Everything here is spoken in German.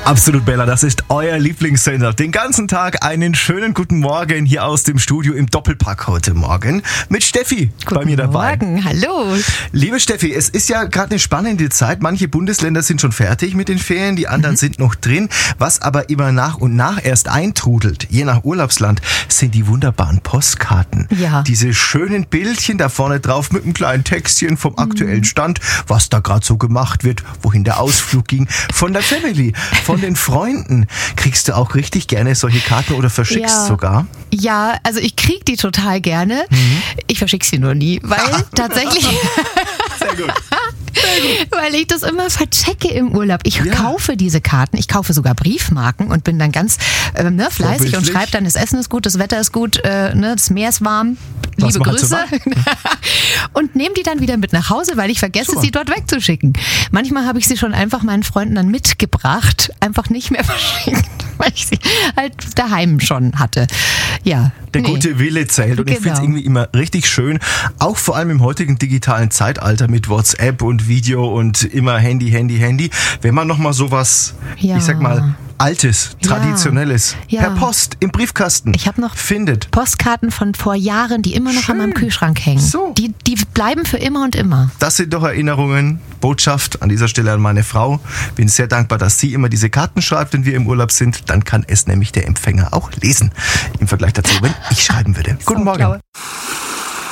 Absolut, Bella, das ist euer Lieblingssender. Den ganzen Tag einen schönen guten Morgen hier aus dem Studio im Doppelpack heute Morgen mit Steffi bei mir dabei. Guten Morgen, hallo. Liebe Steffi, es ist ja gerade eine spannende Zeit. Manche Bundesländer sind schon fertig mit den Ferien, die anderen sind noch drin. Was aber immer nach und nach erst eintrudelt, je nach Urlaubsland, sind die wunderbaren Postkarten. Ja. Diese schönen Bildchen da vorne drauf mit einem kleinen Textchen vom aktuellen Stand, was da gerade so gemacht wird, wohin der Ausflug ging, von der Family, von den Freunden. Kriegst du auch richtig gerne solche Karten oder verschickst sogar? Ja, also ich krieg die total gerne. Ich verschicke sie nur nie, weil tatsächlich... Sehr gut. Weil ich das immer verchecke im Urlaub. Ich kaufe diese Karten, ich kaufe sogar Briefmarken und bin dann ganz fleißig und schreibe dann, das Essen ist gut, das Wetter ist gut, das Meer ist warm, liebe Grüße. Und nehme die dann wieder mit nach Hause, weil ich vergesse, sie dort wegzuschicken. Manchmal habe ich sie schon einfach meinen Freunden dann mitgebracht, einfach nicht mehr verschickt, weil ich sie halt daheim schon hatte. Ja. Der gute Wille zählt und ich finde es irgendwie immer richtig schön, auch vor allem im heutigen digitalen Zeitalter mit WhatsApp und Video und immer Handy, wenn man nochmal sowas, ich sag mal, Altes, Traditionelles, per Post, im Briefkasten ich habe noch findet. Postkarten von vor Jahren, die immer noch an meinem Kühlschrank hängen. So. Die bleiben für immer und immer. Das sind doch Erinnerungen. Botschaft an dieser Stelle an meine Frau. Bin sehr dankbar, dass sie immer diese Karten schreibt, wenn wir im Urlaub sind. Dann kann es nämlich der Empfänger auch lesen. Im Vergleich dazu, wenn ich schreiben würde. Guten Morgen. Klaue.